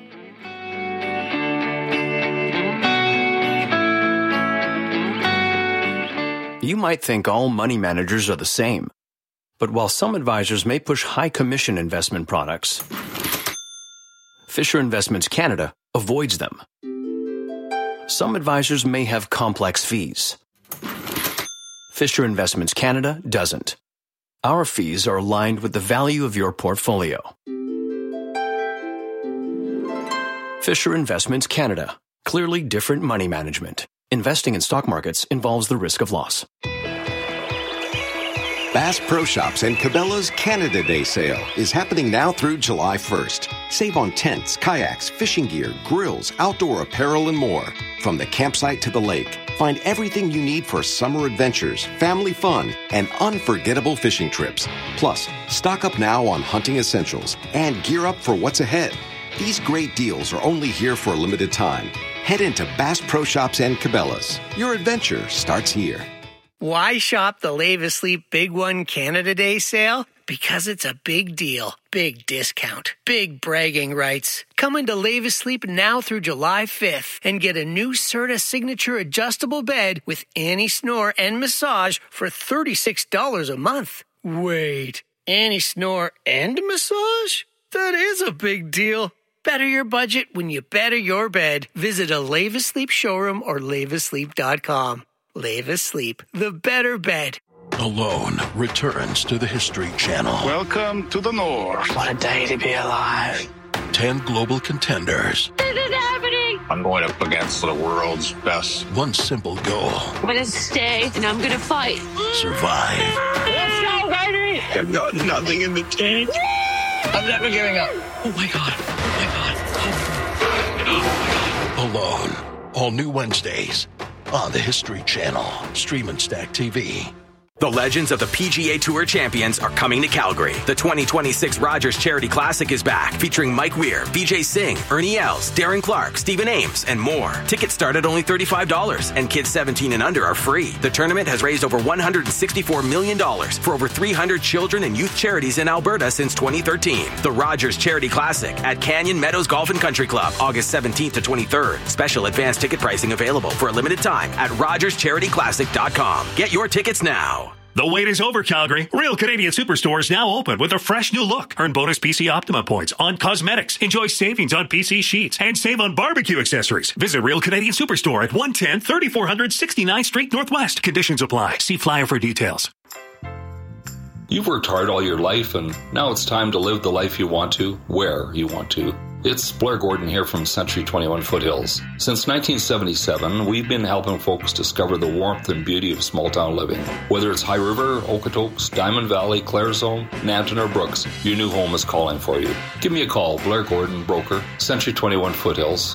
You might think all money managers are the same. But while some advisors may push high commission investment products, Fisher Investments Canada avoids them. Some advisors may have complex fees. Fisher Investments Canada doesn't. Our fees are aligned with the value of your portfolio. Fisher Investments Canada. Clearly different money management. Investing in stock markets involves the risk of loss. Bass Pro Shops and Cabela's Canada Day sale is happening now through July 1st. Save on tents, kayaks, fishing gear, grills, outdoor apparel, and more. From the campsite to the lake, find everything you need for summer adventures, family fun, and unforgettable fishing trips. Plus, stock up now on hunting essentials and gear up for what's ahead. These great deals are only here for a limited time. Head into Bass Pro Shops and Cabela's. Your adventure starts here. Why shop the Lave Asleep Big One Canada Day sale? Because it's a big deal, big discount, big bragging rights. Come into Lave Asleep now through July 5th and get a new Serta Signature adjustable bed with anti-snore and massage for $36 a month. Wait, anti-snore and massage? That is a big deal. Better your budget when you better your bed. Visit a Lave Asleep showroom or laveasleep.com. Lave Asleep, the better bed. Alone returns to the History Channel. Welcome to the North. What a day to be alive. 10 global contenders. This is happening. I'm going up against the world's best. One simple goal. I'm going to stay and I'm going to fight. Survive. Let's go, baby. I've got nothing in the tank. I'm never giving up. Oh my God. Oh my God. Alone. All new Wednesdays on the History Channel. Stream and Stack TV. The legends of the PGA Tour champions are coming to Calgary. The 2026 Rogers Charity Classic is back, featuring Mike Weir, Vijay Singh, Ernie Els, Darren Clark, Stephen Ames, and more. Tickets start at only $35, and kids 17 and under are free. The tournament has raised over $164 million for over 300 children and youth charities in Alberta since 2013. The Rogers Charity Classic at Canyon Meadows Golf and Country Club, August 17th to 23rd. Special advance ticket pricing available for a limited time at rogerscharityclassic.com. Get your tickets now. The wait is over, Calgary. Real Canadian Superstore is now open with a fresh new look. Earn bonus PC Optima points on cosmetics. Enjoy savings on PC sheets and save on barbecue accessories. Visit Real Canadian Superstore at 110 3400 69th Street Northwest. Conditions apply. See flyer for details. You've worked hard all your life, and now it's time to live the life you want to, where you want to. It's Blair Gordon here from Century 21 Foothills. Since 1977, we've been helping folks discover the warmth and beauty of small-town living. Whether it's High River, Okotoks, Diamond Valley, Claresholm, Nanton, or Brooks, your new home is calling for you. Give me a call, Blair Gordon, broker, Century 21 Foothills,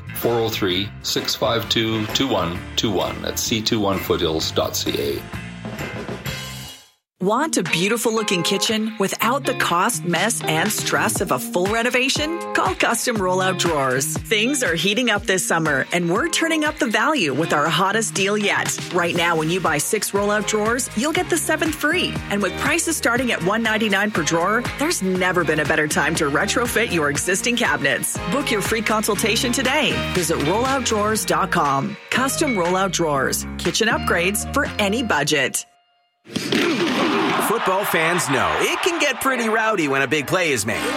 403-652-2121 at c21foothills.ca. Want a beautiful-looking kitchen without the cost, mess, and stress of a full renovation? Call Custom Rollout Drawers. Things are heating up this summer, and we're turning up the value with our hottest deal yet. Right now, when you buy 6 rollout drawers, you'll get the 7th free. And with prices starting at $199 per drawer, there's never been a better time to retrofit your existing cabinets. Book your free consultation today. Visit rolloutdrawers.com. Custom Rollout Drawers. Kitchen upgrades for any budget. Football fans know it can get pretty rowdy when a big play is made.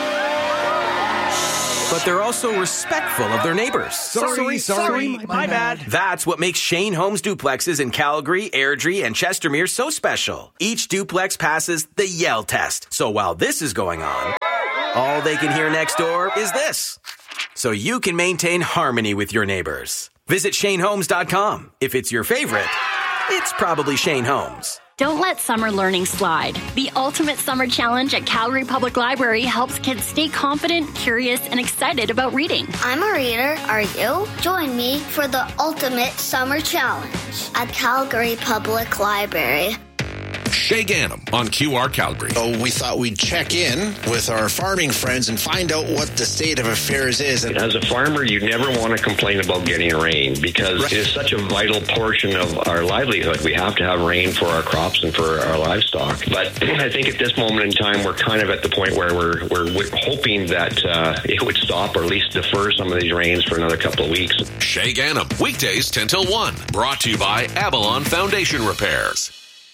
But they're also respectful of their neighbors. Sorry, my bad. That's what makes Shane Homes duplexes in Calgary, Airdrie, and Chestermere so special. Each duplex passes the Yell test. So while this is going on, all they can hear next door is this. So you can maintain harmony with your neighbors. Visit ShaneHomes.com. If it's your favorite, it's probably Shane Homes. Don't let summer learning slide. The Ultimate Summer Challenge at Calgary Public Library helps kids stay confident, curious, and excited about reading. I'm a reader. Are you? Join me for the Ultimate Summer Challenge at Calgary Public Library. Shay Gannam on QR Calgary. So we thought we'd check in with our farming friends and find out what the state of affairs is. As a farmer, you never want to complain about getting rain because it is such a vital portion of our livelihood. We have to have rain for our crops and for our livestock. But I think at this moment in time, we're kind of at the point where we're hoping that it would stop or at least defer some of these rains for another couple of weeks. Shay Gannam, weekdays 10 till 1. Brought to you by Avalon Foundation Repairs.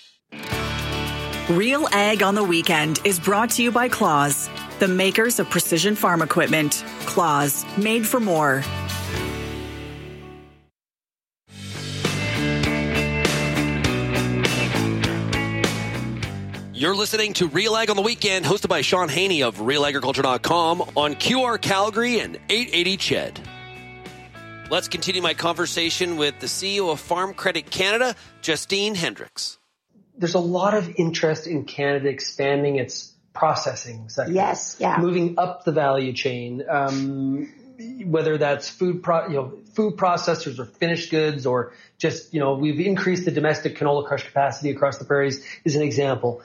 Real Ag on the Weekend is brought to you by Claws, the makers of precision farm equipment. Claws, made for more. You're listening to Real Ag on the Weekend, hosted by Sean Haney of RealAgriculture.com on QR Calgary and 880 CHED. Let's continue my conversation with the CEO of Farm Credit Canada, Justine Hendricks. There's a lot of interest in Canada expanding its processing sector. Yes, yeah. Moving up the value chain, whether that's food processors or finished goods or just, we've increased the domestic canola crush capacity across the prairies is an example.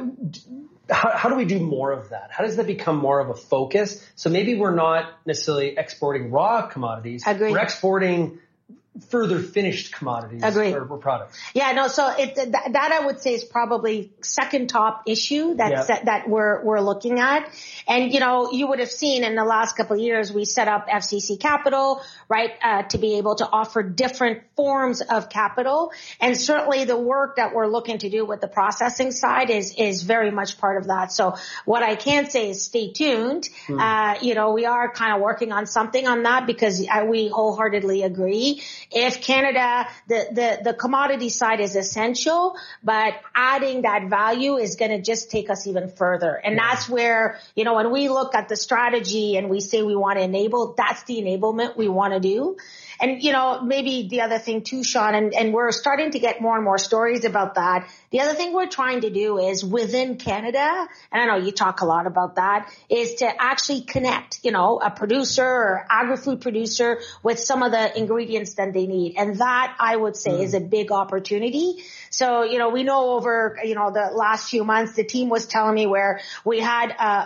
How do we do more of that? How does that become more of a focus? So maybe we're not necessarily exporting raw commodities. Agreed. We're exporting further finished commodities or products. Yeah, no, so that I would say is probably second top issue that we're looking at. And, you would have seen in the last couple of years, we set up FCC Capital, right, to be able to offer different forms of capital. And certainly the work that we're looking to do with the processing side is very much part of that. So what I can say is stay tuned. We are kind of working on something on that because we wholeheartedly agree. If Canada, the commodity side is essential, but adding that value is going to just take us even further. And that's where, when we look at the strategy and we say we want to enable, that's the enablement we want to do. And, maybe the other thing too, Sean, and we're starting to get more and more stories about that. The other thing we're trying to do is within Canada, and I know you talk a lot about that, is to actually connect, a producer or agri-food producer with some of the ingredients that they need. And that, I would say, is a big opportunity. So, we know over, the last few months, the team was telling me where we had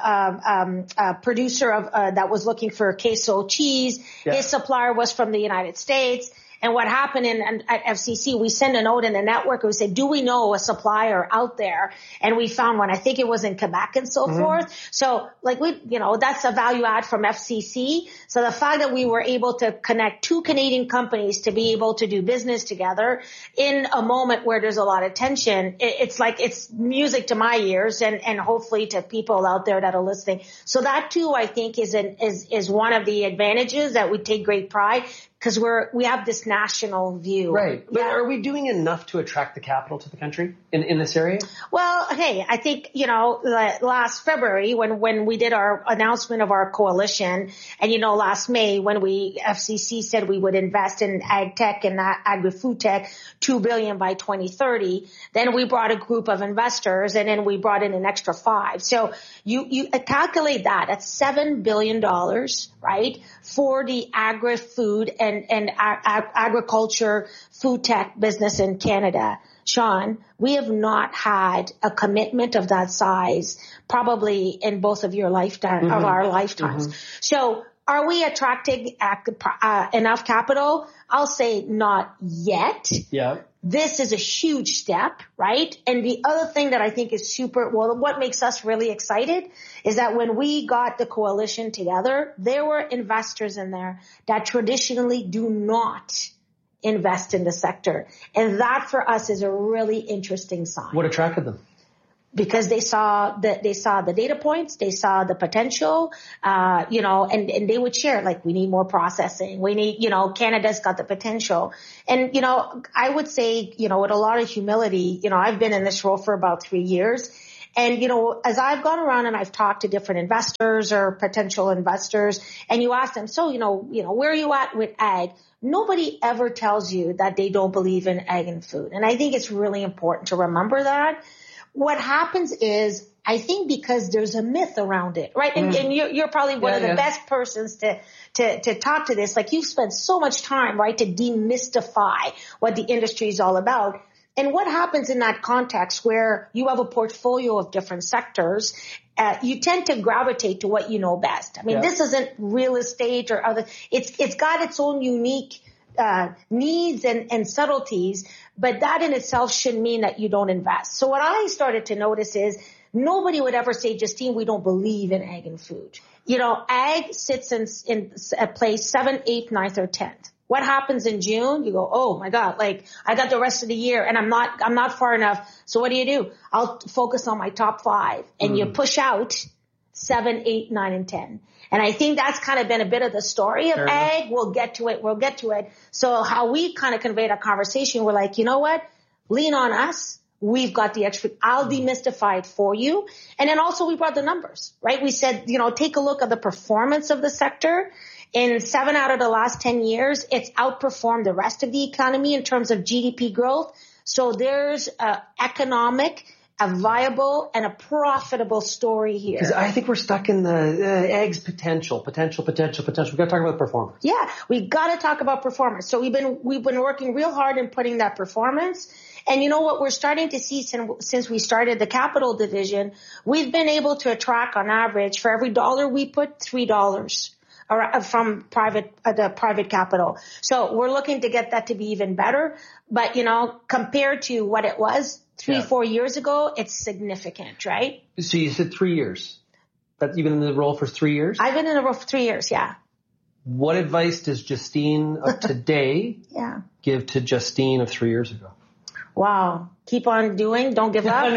a producer of that was looking for queso cheese. Yeah. His supplier was from the United States. And what happened at FCC, we sent a note in the network. We said, do we know a supplier out there? And we found one. I think it was in Quebec and so forth. So that's a value add from FCC. So the fact that we were able to connect two Canadian companies to be able to do business together in a moment where there's a lot of tension, it's music to my ears and hopefully to people out there that are listening. So that too, I think is one of the advantages that we take great pride. because we have this national view. Right. But are we doing enough to attract the capital to the country in this area? Well, hey, I think, last February when we did our announcement of our coalition, and, last May when FCC said we would invest in ag tech and agri-food tech, $2 billion by 2030, then we brought a group of investors and then we brought in an extra 5. So you calculate that at $7 billion, right, for the agri-food and agriculture food tech business in Canada. Sean, we have not had a commitment of that size probably in both of your lifetime of our lifetimes. So are we attracting enough capital? I'll say not yet. Yeah. This is a huge step, right? And the other thing that I think is what makes us really excited is that when we got the coalition together, there were investors in there that traditionally do not invest in the sector. And that for us is a really interesting sign. What attracted them? Because they saw the data points, they saw the potential, and they would share, like, we need more processing. We need, Canada's got the potential. And, I would say, with a lot of humility, I've been in this role for about 3 years. And, as I've gone around and I've talked to different investors or potential investors, and you ask them, so, where are you at with ag? Nobody ever tells you that they don't believe in ag and food. And I think it's really important to remember that. What happens is, I think because there's a myth around it, right? And you're probably one of the best persons to talk to this. Like, you've spent so much time, right, to demystify what the industry is all about. And what happens in that context where you have a portfolio of different sectors, you tend to gravitate to what you know best. I mean, this isn't real estate or other. It's got its own unique needs and subtleties, but that in itself shouldn't mean that you don't invest. So what I started to notice is nobody would ever say, Justine, we don't believe in ag and food. Ag sits in a place 7th, 8th, 9th, or 10th. What happens in June? You go, oh my God, like, I got the rest of the year and I'm not far enough. So what do? I'll focus on my top 5, and you push out 7, 8, 9, and 10. And I think that's kind of been a bit of the story of ag. We'll get to it. So how we kind of conveyed our conversation, we're like, you know what? Lean on us. We've got the extra. I'll demystify it for you. And then also we brought the numbers, right? We said, take a look at the performance of the sector. In 7 out of the last 10 years, it's outperformed the rest of the economy in terms of GDP growth. So there's a viable and a profitable story here. Because I think we're stuck in the eggs potential. We got to talk about performance. Yeah, we got to talk about performance. So we've been working real hard in putting that performance. And you know what we're starting to see since we started the capital division, we've been able to attract on average for every dollar we put $3 from private capital. So we're looking to get that to be even better. But compared to what it was 3-4 years ago, it's significant, right? So you said 3 years. But you've been in the role for 3 years? I've been in the role for 3 years, yeah. What advice does Justine of today give to Justine of 3 years ago? Wow. Keep on doing. Don't give up.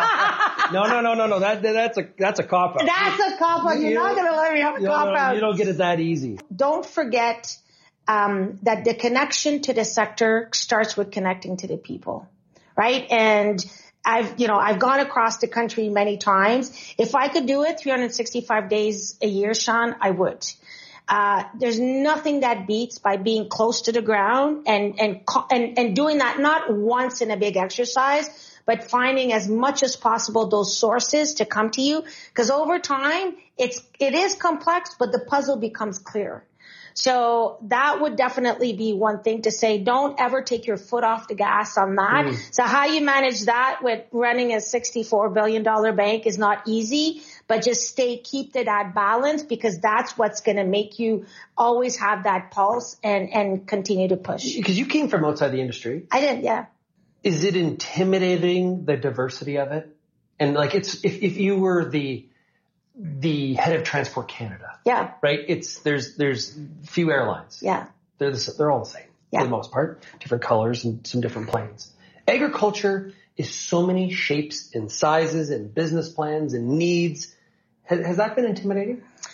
No. That's a cop-out. That's a cop-out. You're not going to let me have a cop-out. You don't get it that easy. Don't forget that the connection to the sector starts with connecting to the people. Right. And I've gone across the country many times. If I could do it 365 days a year, Sean, I would. There's nothing that beats by being close to the ground and doing that not once in a big exercise, but finding as much as possible those sources to come to you. Because over time, it is complex, but the puzzle becomes clear. So that would definitely be one thing to say. Don't ever take your foot off the gas on that. So how you manage that with running a $64 billion bank is not easy, but just keep to that balance, because that's what's going to make you always have that pulse and continue to push. Because you came from outside the industry. I did, yeah. Is it intimidating, the diversity of it? And like, if you were the head of Transport Canada. Yeah. Right? There's few airlines. Yeah. They're all the same for the most part. Different colors and some different planes. Agriculture is so many shapes and sizes and business plans and needs. Has that been intimidating?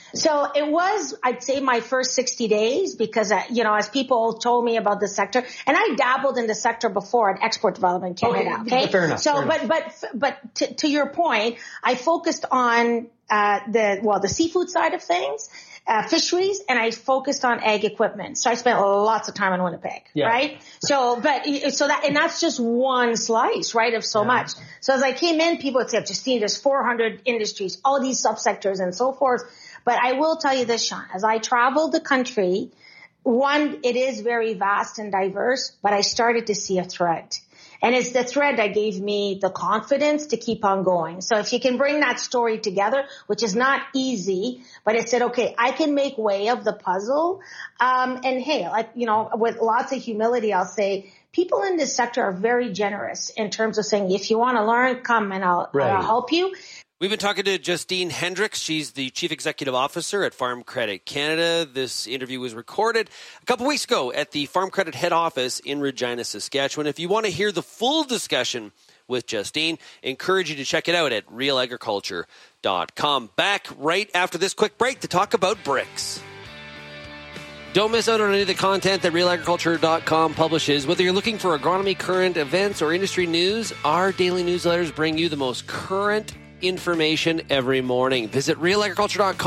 So it was, I'd say, my first 60 days because, as people told me about the sector, and I dabbled in the sector before at Export Development Canada. Okay. Fair enough. So, but to your point, I focused on the seafood side of things, fisheries, and I focused on ag equipment. So I spent lots of time in Winnipeg, right? So that's just one slice, right, of so much. So as I came in, people would say, Justine, there's 400 industries, all these subsectors and so forth. But I will tell you this, Sean, as I traveled the country, one, it is very vast and diverse, but I started to see a thread. And it's the thread that gave me the confidence to keep on going. So if you can bring that story together, which is not easy, but it said, okay, I can make way of the puzzle. And hey, with lots of humility, I'll say people in this sector are very generous in terms of saying, if you want to learn, come and I'll help you. We've been talking to Justine Hendricks. She's the Chief Executive Officer at Farm Credit Canada. This interview was recorded a couple weeks ago at the Farm Credit head office in Regina, Saskatchewan. If you want to hear the full discussion with Justine, I encourage you to check it out at realagriculture.com. Back right after this quick break to talk about bricks. Don't miss out on any of the content that realagriculture.com publishes. Whether you're looking for agronomy, current events, or industry news, our daily newsletters bring you the most current information every morning. Visit realagriculture.com